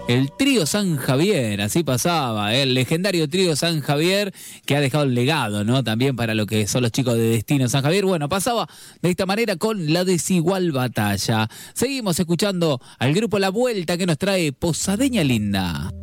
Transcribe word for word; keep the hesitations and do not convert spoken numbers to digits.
el trío San Javier, así pasaba, ¿eh? El legendario trío San Javier que ha dejado el legado, ¿no? También para lo que son los chicos de Destino San Javier. Bueno, pasaba de esta manera con La Desigual Batalla. Seguimos escuchando al grupo La Vuelta que nos trae Posadeña Linda.